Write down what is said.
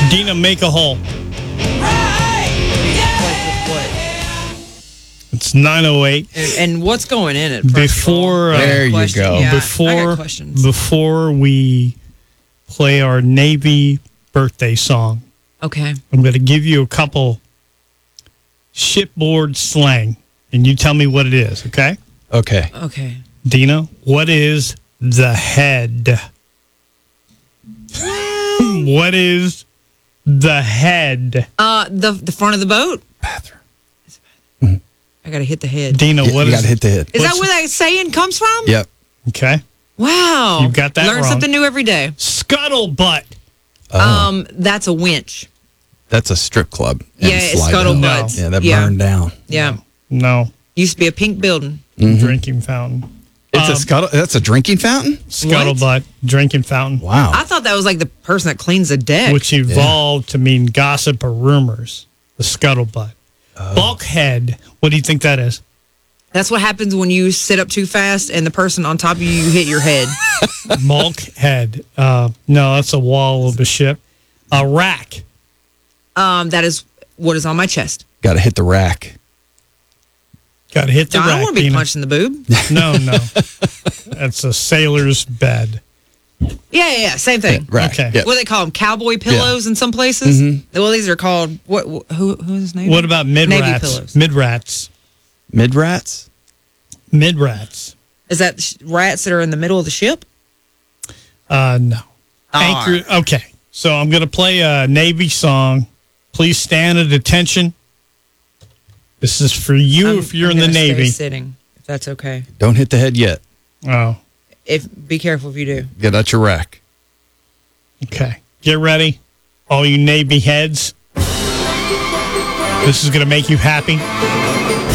Dina, make a hole. It's 9:08. And what's going in it? Before there you go. Yeah, I got questions. Before we play our Navy birthday song, Okay. I'm going to give you a couple shipboard slang, and you tell me what it is. Okay? Okay. Okay. Dina, what is the head? What is the head? The front of the boat. Bathroom. I gotta hit the head. Dina, what you is? got to hit the head. Is that where that saying comes from? Yep. Okay. Wow. You got that Learn wrong. something new every day. Scuttlebutt. That's a winch. That's a strip club. and Yeah, it's slide down. scuttlebutt. Yeah, that Yeah. burned down. Yeah. No. Used to be a pink building. Drinking fountain. It's a scuttle. That's a drinking fountain? Scuttlebutt. Drinking fountain. Wow. I thought that was like the person that cleans the deck. Which evolved to mean gossip or rumors. The scuttlebutt. Bulkhead. What do you think that is? That's what happens when you sit up too fast and the person on top of you hit your head. Bulkhead. No, that's a wall of a ship. A rack. That is what is on my chest. Got to hit the rack. Got to hit the I rack. don't want to be Dina. punched in the boob. No. That's a sailor's bed. Yeah, same thing. Rack. Okay. Yep. What do they call them? Cowboy pillows in some places? Well, these are called, who's his name? What about Navy mid-rats? pillows. Mid-rats. Mid-rats? Mid-rats. Is that rats that are in the middle of the ship? No. Anchor. Okay. So I'm going to play a Navy song. Please stand at attention. This is for you if you're in the gonna stay Navy. sitting, if that's okay. Don't hit the head yet. Oh, Be careful if you do. Get out your rack. okay. Get ready, all you Navy heads. This is going to make you happy.